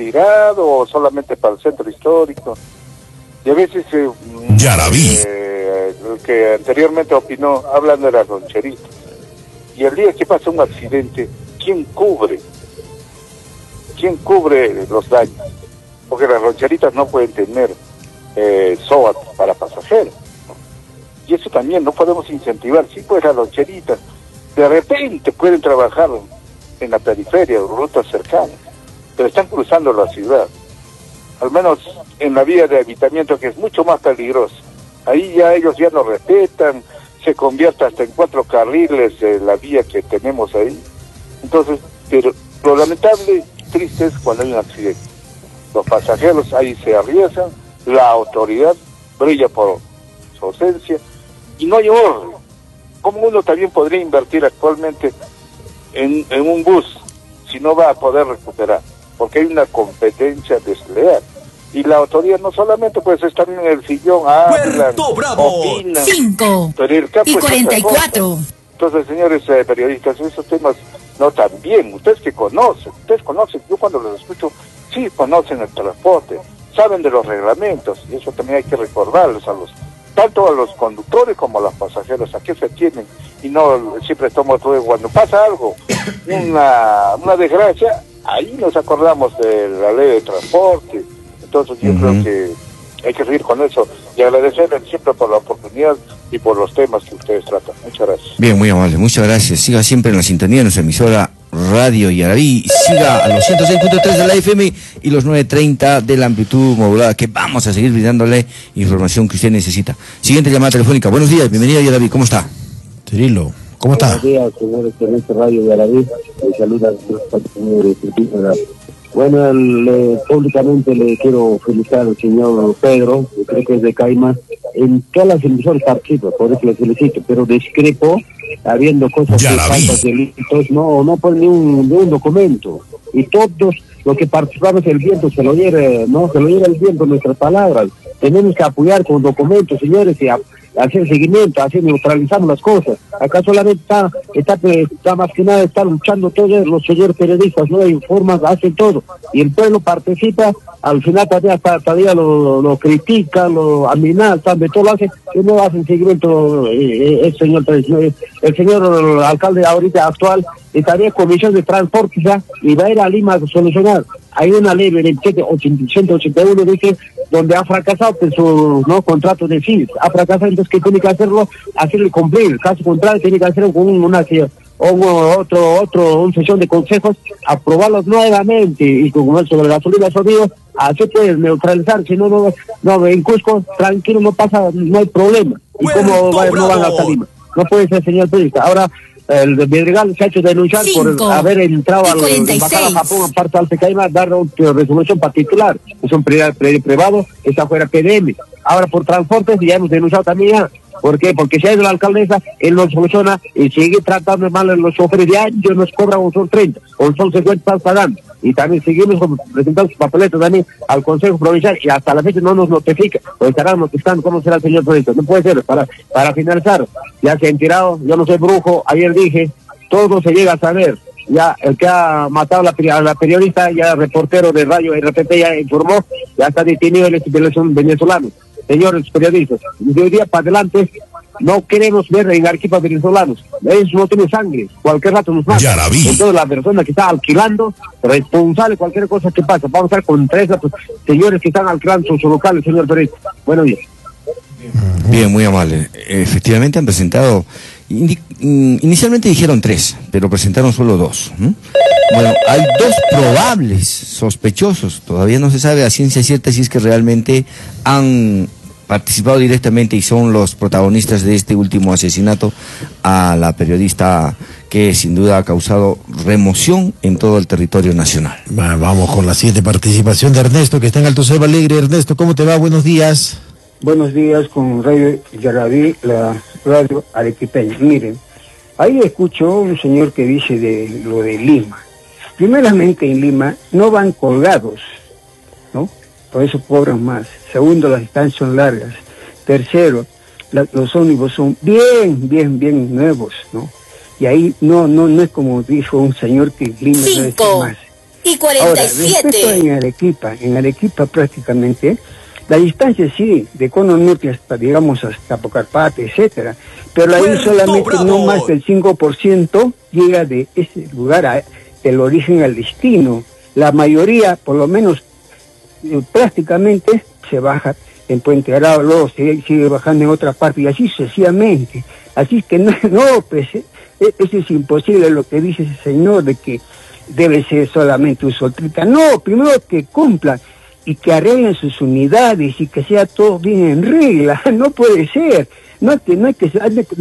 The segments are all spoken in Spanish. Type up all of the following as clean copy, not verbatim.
tirado o solamente para el centro histórico. Y a veces ya la vi. El que anteriormente opinó, hablando de las loncheritas. Y el día que pasa un accidente, ¿quién cubre? ¿Quién cubre los daños? Porque las loncheritas no pueden tener SOAT para pasajeros. Y eso también no podemos incentivar. Sí, pues las loncheritas de repente pueden trabajar en la periferia o rutas cercanas, pero están cruzando la ciudad. Al menos en la vía de habitamiento, que es mucho más peligrosa. Ahí ya ellos ya no respetan, se convierte hasta en 4 carriles la vía que tenemos ahí. Entonces, pero lo lamentable y triste es cuando hay un accidente. Los pasajeros ahí se arriesgan, la autoridad brilla por su ausencia y no hay orden. ¿Cómo uno también podría invertir actualmente en un bus si no va a poder recuperar? Porque hay una competencia desleal. Y la autoridad no solamente pues estar en el sillón, hablan, opinan, 5 y 44. Entonces, señores periodistas, esos temas no tan bien. Ustedes conocen, yo cuando los escucho, sí conocen el transporte, saben de los reglamentos, y eso también hay que recordarles tanto a los conductores como a los pasajeros, a qué se tienen, y no siempre estamos cuando pasa algo, una desgracia, ahí nos acordamos de la ley de transporte. Entonces yo creo que hay que seguir con eso y agradecerles siempre por la oportunidad y por los temas que ustedes tratan. Muchas gracias. Bien, muy amable, muchas gracias. Siga siempre en la sintonía de nuestra emisora Radio Yaraví. Siga a los 106.3 de la FM y los 930 de la amplitud modulada, que vamos a seguir brindándole información que usted necesita. Siguiente llamada telefónica. Buenos días, bienvenida a Yaraví. ¿Cómo está? Cirilo, ¿cómo está? Buenos días, señores, en este Radio Yaraví. Les saluda a señor. Bueno, públicamente le quiero felicitar al señor Pedro, que creo que es de Caima. En todas las emisoras participa, por eso le felicito, pero discrepo, habiendo cosas que faltas delitos, no por ni un documento. Y todos los que participamos el viento se lo lleva el viento nuestras palabras. Tenemos que apoyar con documentos, señores, y hacer seguimiento, así neutralizamos las cosas. Acá solamente está más que nada, está luchando todos los señores periodistas, no informan, hacen todo. Y el pueblo participa, al final todavía lo critica, lo amenaza, de todo lo hace, y no hacen seguimiento el señor alcalde ahorita actual, estaría comisión de transporte ya, y va a ir a Lima a solucionar. Hay una ley 181 dice, donde ha fracasado pues, su contrato de FIS, ha fracasado, entonces que tiene que hacerle cumplir, caso contrario tiene que hacer una sesión de consejos, aprobarlos nuevamente, y con eso sobre la gasolina sonido, así puedes neutralizar, si no en Cusco, tranquilo, no hay problema, y cómo no van a salir, no puede ser, señor periodista. Ahora, el de Medregal se ha hecho denunciar por haber entrado a la embajada de Japón, en parte de Caima, dar una resolución particular, es un privado, está fuera PDM. Ahora por transportes ya hemos denunciado también ya. ¿Por qué? Porque si hay de la alcaldesa, él nos soluciona y sigue tratando mal a los choferes de años, nos cobran un sol 30, un sol 50 están pagando. Y también seguimos presentando sus papeletas también al Consejo Provincial y hasta la fecha no nos notifica, o estarán notificando cómo será el señor proyecto. No puede ser, para finalizar, ya se han tirado, yo no soy brujo, ayer dije, todo se llega a saber. Ya el que ha matado a la periodista, ya reportero de Radio RPP ya informó, ya está detenido el venezolano. Señores periodistas, de hoy día para adelante no queremos ver en Arequipa venezolanos. Ellos no tienen sangre, cualquier rato nos matan. Entonces la persona que está alquilando, responsable de cualquier cosa que pasa. Vamos a estar con 3 señores que están alquilando sus locales, señor periodista. Buenos días. Bien, muy amable. Efectivamente han presentado, inicialmente dijeron 3, pero presentaron solo 2. Bueno, hay 2 probables sospechosos. Todavía no se sabe a ciencia cierta si es que realmente han participado directamente y son los protagonistas de este último asesinato a la periodista que sin duda ha causado remoción en todo el territorio nacional. Vamos con la siguiente participación de Ernesto, que está en Alto Selva Alegre. Ernesto, ¿cómo te va? Buenos días. Buenos días con Radio Yaraví, la radio arequipeña. Miren, ahí escucho un señor que dice de lo de Lima. Primeramente en Lima no van colgados, ¿no? Por eso cobran más. Segundo, las distancias son largas. Tercero, los ómnibus son bien nuevos, ¿no? Y ahí no es como dijo un señor que en Lima no es más. Y Ahora, respecto en Arequipa prácticamente, la distancia sí, de Cono Norte hasta, digamos, hasta Pocarpate, etcétera, pero ahí solamente no más del 5% llega de ese lugar del origen al destino. La mayoría, por lo menos prácticamente, se baja en Puente Arao, luego sigue bajando en otra parte y así sucesivamente. Así que no, pues, eso es imposible lo que dice ese señor de que debe ser solamente un soltrita. No, primero que cumplan y que arreglen sus unidades y que sea todo bien en regla. No puede ser. No hay que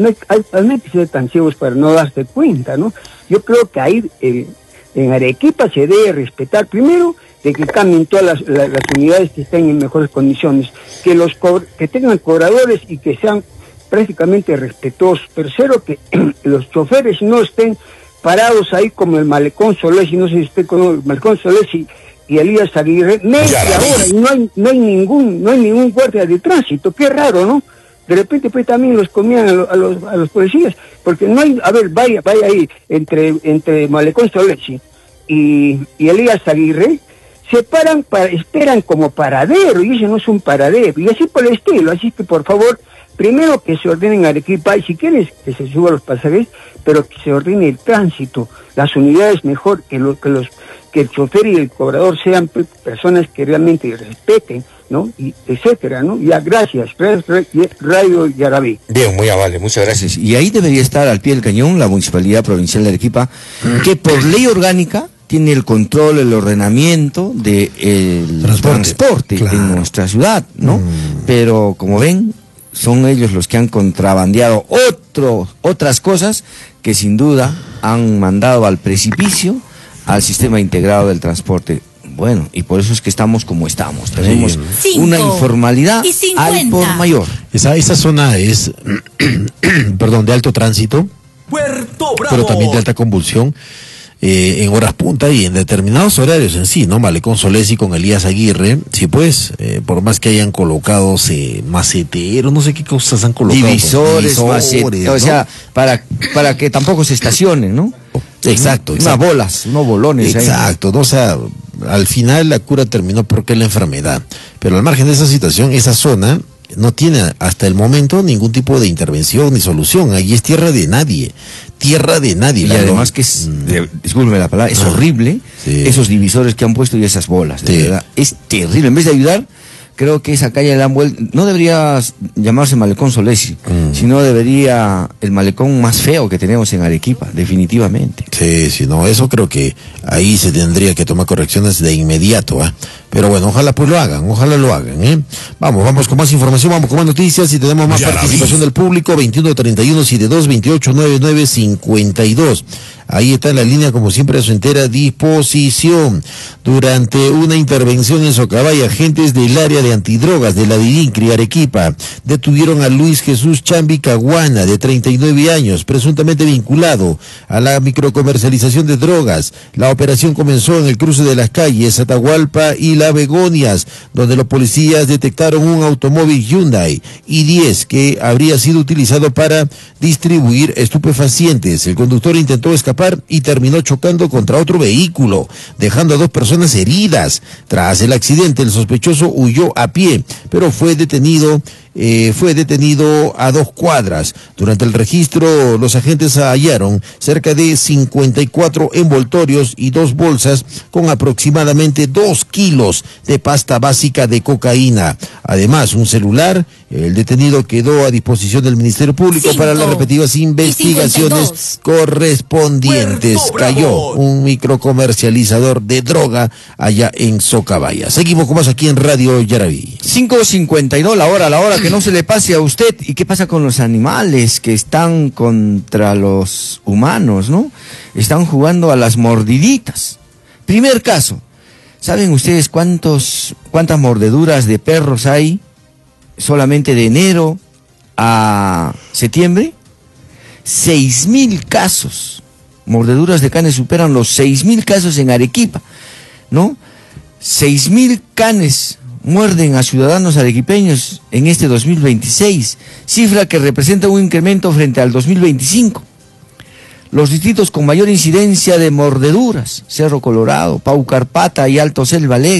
ser tan ciegos para no darse cuenta, ¿no? Yo creo que ahí en Arequipa se debe respetar primero de que cambien todas las unidades que estén en mejores condiciones, que tengan cobradores y que sean prácticamente respetuosos. Tercero, que los choferes no estén parados ahí como el Malecón Solés, y no sé si usted con el Malecón Solés y Elías Aguirre, media hora, y no hay ningún guardia de tránsito. Qué raro, ¿no? De repente pues también los comían a los policías, porque no hay, a ver, vaya ahí, entre Malecón Solés y Elías Aguirre, se paran, esperan como paradero, y eso no es un paradero, y así por el estilo. Así que por favor, primero que se ordenen Arequipa, y si quieres que se suban los pasajeros, pero que se ordene el tránsito, las unidades mejor, que el chofer y el cobrador sean personas que realmente respeten, ¿no? Y etcétera, ¿no? Ya, gracias, Radio Yarabí. Bien, muy amable, muchas gracias. Y ahí debería estar al pie del cañón la Municipalidad Provincial de Arequipa, que por ley orgánica tiene el control, el ordenamiento del transporte claro, en nuestra ciudad, ¿no? Pero como ven, son ellos los que han contrabandeado otras cosas que sin duda han mandado al precipicio al sistema integrado del transporte. Bueno, y por eso es que estamos como estamos. Tenemos una informalidad al por mayor. Esa zona es, perdón, de alto tránsito, Puerto Bravo, pero también de alta convulsión. En horas punta y en determinados horarios en sí, ¿no? Malecón Solés y con Elías Aguirre, sí pues, por más que hayan colocado maceteros, no sé qué cosas han colocado. Divisores, maceteros, ¿no? O sea, para que tampoco se estacionen, ¿no? Exacto. Unas bolas, unos bolones. Exacto, ahí, ¿no? O sea, al final la cura terminó porque es la enfermedad. Pero al margen de esa situación, esa zona no tiene hasta el momento ningún tipo de intervención ni solución. Allí es tierra de nadie. Y además que es, discúlpeme la palabra, es horrible esos divisores que han puesto y esas bolas, de verdad, es terrible. En vez de ayudar, creo que esa calle la han vuelto, no debería llamarse Malecón Solesi, sino debería el malecón más feo que tenemos en Arequipa, definitivamente. Sí, no, eso creo que ahí se tendría que tomar correcciones de inmediato, ¿eh? Pero bueno, ojalá lo hagan, ¿eh? Vamos con más información, vamos con más noticias y tenemos más participación del público, 21-31-72-28-99-52. Ahí está en la línea, como siempre, a su entera disposición. Durante una intervención en Socabaya, agentes del área de antidrogas de la DINCRI Arequipa detuvieron a Luis Jesús Chambi Caguana, de 39 años, presuntamente vinculado a la microcomercialización de drogas. La operación comenzó en el cruce de las calles Atahualpa y La Begonias, donde los policías detectaron un automóvil Hyundai i10 que habría sido utilizado para distribuir estupefacientes. El conductor intentó escapar y terminó chocando contra otro vehículo, dejando a 2 personas heridas. Tras el accidente, el sospechoso huyó a pie, pero fue detenido a 2 cuadras. Durante el registro, los agentes hallaron cerca de 54 envoltorios y 2 bolsas con aproximadamente 2 kilos de pasta básica de cocaína. Además, un celular. El detenido quedó a disposición del Ministerio Público para las respectivas investigaciones correspondientes. Cayó un microcomercializador de droga allá en Socabaya. Seguimos con más aquí en Radio Yarabí. 5:52 la hora que no se le pase a usted. ¿Y qué pasa con los animales que están contra los humanos, no? Están jugando a las mordiditas. Primer caso. ¿Saben ustedes cuántas mordeduras de perros hay solamente de enero a septiembre? 6.000 casos. Mordeduras de canes superan los 6.000 casos en Arequipa, ¿no? 6.000 canes muerden a ciudadanos arequipeños en este 2026, cifra que representa un incremento frente al 2025. Los distritos con mayor incidencia de mordeduras: Cerro Colorado, Paucarpata y Alto Selva Alegre.